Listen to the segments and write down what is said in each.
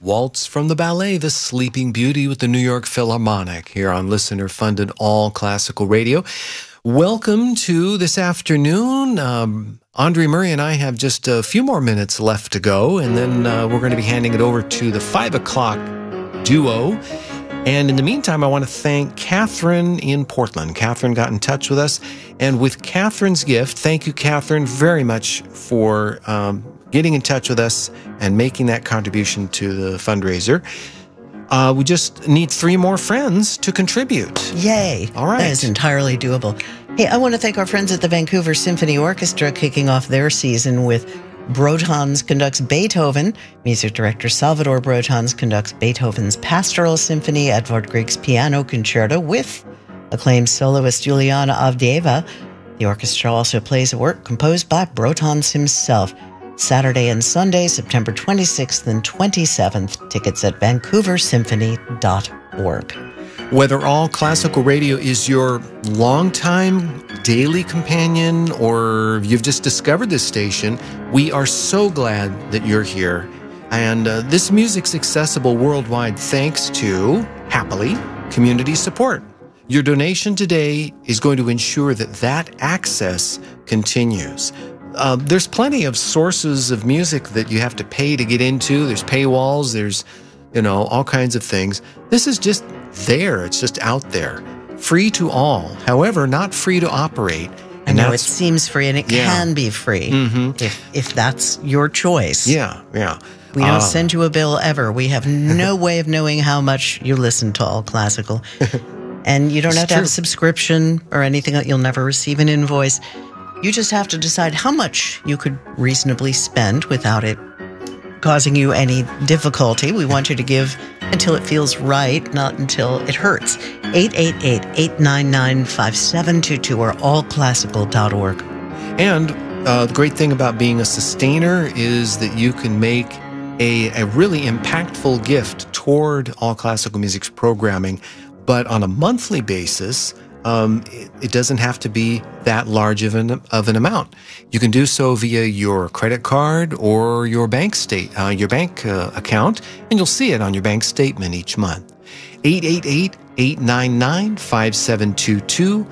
Waltz from the ballet, The Sleeping Beauty with the New York Philharmonic here on listener-funded All Classical Radio. Welcome to this afternoon. Andre Murray and I have just a few more minutes left to go, and then we're going to be handing it over to the 5 o'clock duo. And in the meantime, I want to thank Catherine in Portland. Catherine got in touch with us, and with Catherine's gift, thank you, Catherine, very much for getting in touch with us and making that contribution to the fundraiser. We just need 3 more friends to contribute. Yay. All right. That is entirely doable. Hey, I want to thank our friends at the Vancouver Symphony Orchestra kicking off their season with Brotans conducts Beethoven. Music director Salvador Brotans conducts Beethoven's Pastoral Symphony, Edvard Grieg's Piano Concerto with acclaimed soloist Juliana Avdieva. The orchestra also plays a work composed by Brotans himself. Saturday and Sunday, September 26th and 27th. Tickets at vancouversymphony.org. Whether All Classical Radio is your longtime daily companion or you've just discovered this station, we are so glad that you're here. And this music's accessible worldwide thanks to, happily, community support. Your donation today is going to ensure that that access continues. There's plenty of sources of music that you have to pay to get into. There's paywalls, there's, all kinds of things. This is just there. It's just out there. Free to all. However, not free to operate. And it seems free, and it can be free if that's your choice. Yeah. We don't send you a bill ever. We have no way of knowing how much you listen to All Classical. And you don't have to have a subscription or anything. You'll never receive an invoice. You just have to decide how much you could reasonably spend without it causing you any difficulty. We want you to give until it feels right, not until it hurts. 888-899-5722 or allclassical.org. And the great thing about being a sustainer is that you can make a really impactful gift toward All Classical Music's programming, but on a monthly basis. It doesn't have to be that large of an amount. You can do so via your credit card or your bank account, and you'll see it on your bank statement each month. 888-899-5722,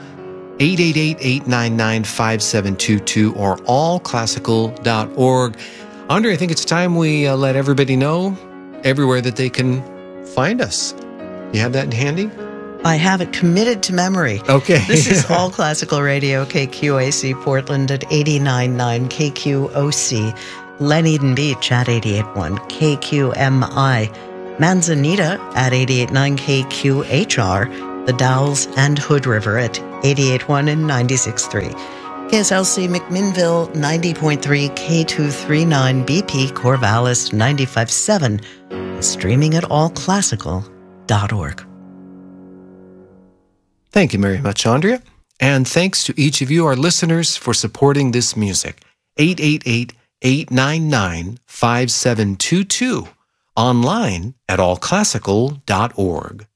888-899-5722, or allclassical.org. Andre, I think it's time we let everybody know everywhere that they can find us. You have that handy? I have it committed to memory. Okay. This is All Classical Radio, KQAC Portland at 89.9, KQOC, Dunedin Beach at 88.1, KQMI, Manzanita at 88.9, KQHR, The Dalles and Hood River at 88.1 and 96.3, KSLC McMinnville 90.3, K239, BP Corvallis 95.7, and streaming at allclassical.org. Thank you very much, Andrea. And thanks to each of you, our listeners, for supporting this music. 888-899-5722. Online at allclassical.org.